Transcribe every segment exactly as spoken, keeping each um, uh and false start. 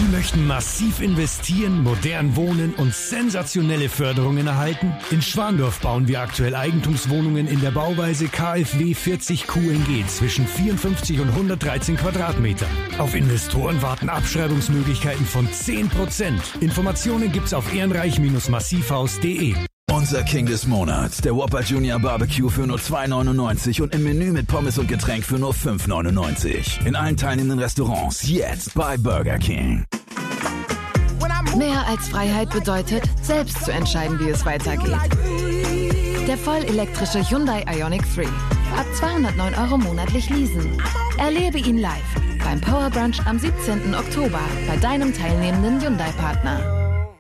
Sie möchten massiv investieren, modern wohnen und sensationelle Förderungen erhalten? In Schwandorf bauen wir aktuell Eigentumswohnungen in der Bauweise K F W vierzig Q N G zwischen vierundfünfzig und hundertdreizehn Quadratmetern. Auf Investoren warten Abschreibungsmöglichkeiten von zehn Prozent. Informationen gibt's auf ehrenreich Massivhaus punkt de. Unser King des Monats, der Whopper Junior Barbecue für nur zwei neunundneunzig und im Menü mit Pommes und Getränk für nur fünf neunundneunzig. In allen teilnehmenden Restaurants jetzt bei Burger King. Mehr als Freiheit bedeutet, selbst zu entscheiden, wie es weitergeht. Der voll elektrische Hyundai Ioniq drei. Ab zweihundertneun Euro monatlich leasen. Erlebe ihn live beim Power Brunch am siebzehnten Oktober bei deinem teilnehmenden Hyundai-Partner.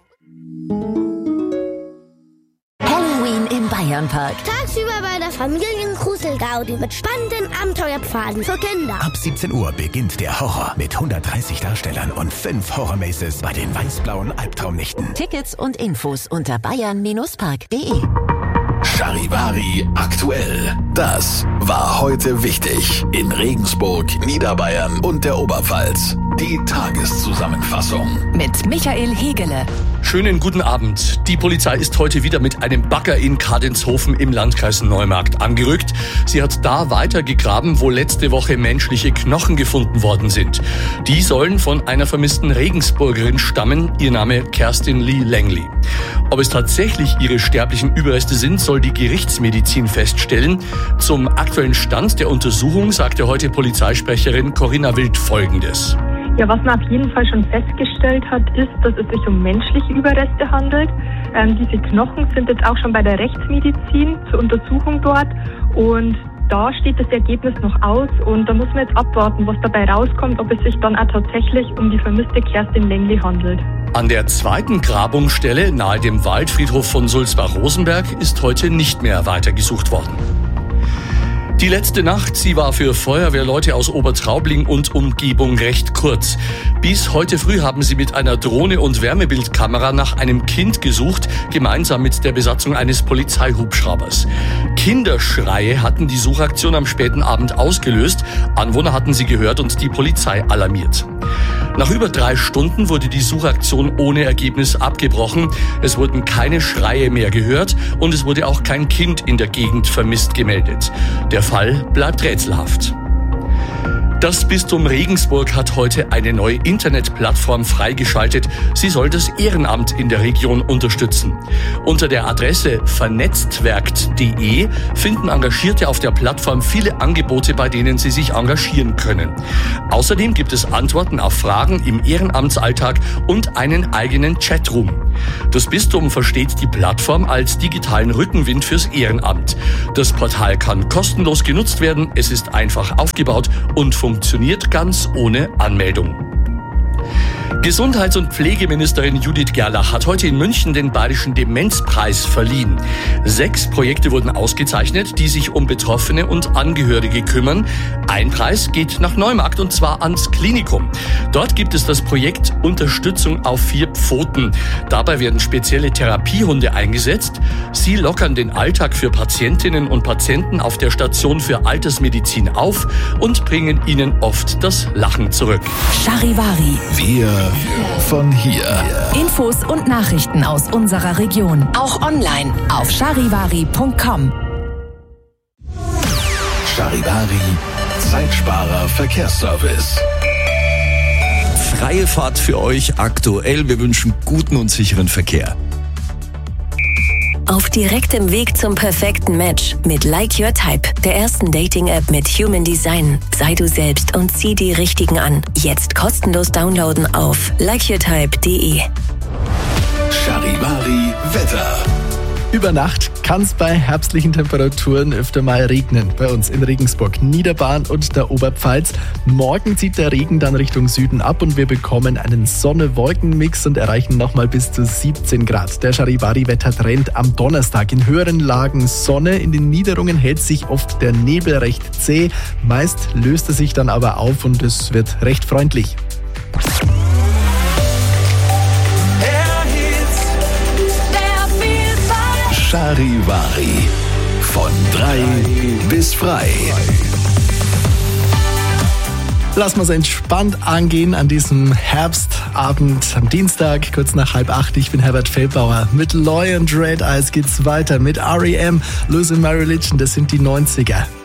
Im Bayernpark. Tagsüber bei der Familien-Grusel-Gaudi mit spannenden Abenteuerpfaden für Kinder. Ab siebzehn Uhr beginnt der Horror mit hundertdreißig Darstellern und fünf Horror-Maces bei den weiß-blauen Albtraumnächten. Tickets und Infos unter bayern Park punkt de. Charivari aktuell. Das war heute wichtig in Regensburg, Niederbayern und der Oberpfalz. Die Tageszusammenfassung mit Michael Hegele. Schönen guten Abend. Die Polizei ist heute wieder mit einem Bagger in Kadenzhofen im Landkreis Neumarkt angerückt. Sie hat da weitergegraben, wo letzte Woche menschliche Knochen gefunden worden sind. Die sollen von einer vermissten Regensburgerin stammen, ihr Name Kerstin Lee Langley. Ob es tatsächlich ihre sterblichen Überreste sind, soll die Gerichtsmedizin feststellen. Zum aktuellen Stand der Untersuchung sagte heute Polizeisprecherin Corinna Wild Folgendes. Ja, was man auf jeden Fall schon festgestellt hat, ist, dass es sich um menschliche Überreste handelt. Ähm, diese Knochen sind jetzt auch schon bei der Rechtsmedizin zur Untersuchung dort und da steht das Ergebnis noch aus und da muss man jetzt abwarten, was dabei rauskommt, ob es sich dann auch tatsächlich um die vermisste Kerstin Langley handelt. An der zweiten Grabungsstelle nahe dem Waldfriedhof von Sulzbach-Rosenberg ist heute nicht mehr weitergesucht worden. Die letzte Nacht, sie war für Feuerwehrleute aus Obertraubling und Umgebung recht kurz. Bis heute früh haben sie mit einer Drohne und Wärmebildkamera nach einem Kind gesucht, gemeinsam mit der Besatzung eines Polizeihubschraubers. Kinderschreie hatten die Suchaktion am späten Abend ausgelöst. Anwohner hatten sie gehört und die Polizei alarmiert. Nach über drei Stunden wurde die Suchaktion ohne Ergebnis abgebrochen. Es wurden keine Schreie mehr gehört und es wurde auch kein Kind in der Gegend vermisst gemeldet. Der Fall bleibt rätselhaft. Das Bistum Regensburg hat heute eine neue Internetplattform freigeschaltet. Sie soll das Ehrenamt in der Region unterstützen. Unter der Adresse vernetztwerkt punkt de finden Engagierte auf der Plattform viele Angebote, bei denen sie sich engagieren können. Außerdem gibt es Antworten auf Fragen im Ehrenamtsalltag und einen eigenen Chatroom. Das Bistum versteht die Plattform als digitalen Rückenwind fürs Ehrenamt. Das Portal kann kostenlos genutzt werden, es ist einfach aufgebaut und funktioniert ganz ohne Anmeldung. Gesundheits- und Pflegeministerin Judith Gerlach hat heute in München den Bayerischen Demenzpreis verliehen. Sechs Projekte wurden ausgezeichnet, die sich um Betroffene und Angehörige kümmern. Ein Preis geht nach Neumarkt und zwar ans Klinikum. Dort gibt es das Projekt Unterstützung auf vier Pfoten. Dabei werden spezielle Therapiehunde eingesetzt. Sie lockern den Alltag für Patientinnen und Patienten auf der Station für Altersmedizin auf und bringen ihnen oft das Lachen zurück. Charivari. Wir von hier. Infos und Nachrichten aus unserer Region. Auch online auf charivari punkt com. Charivari, Zeitsparer Verkehrsservice. Freie Fahrt für euch aktuell. Wir wünschen guten und sicheren Verkehr. Auf direktem Weg zum perfekten Match mit Like Your Type, der ersten Dating-App mit Human Design. Sei du selbst und zieh die Richtigen an. Jetzt kostenlos downloaden auf like your type punkt de. Charivari Wetter. Über Nacht kann es bei herbstlichen Temperaturen öfter mal regnen. Bei uns in Regensburg, Niederbayern und der Oberpfalz. Morgen zieht der Regen dann Richtung Süden ab und wir bekommen einen Sonne-Wolken-Mix und erreichen nochmal bis zu siebzehn Grad. Der Charivari-Wettertrend am Donnerstag. In höheren Lagen Sonne, in den Niederungen hält sich oft der Nebel recht zäh. Meist löst er sich dann aber auf und es wird recht freundlich. Charivari. Von drei bis frei. Lassen wir es entspannt angehen an diesem Herbstabend am Dienstag, kurz nach halb acht. Ich bin Herbert Feldbauer. Mit Loy und Red Eyes geht's weiter mit R E M, Losing My Religion, das sind die neunziger.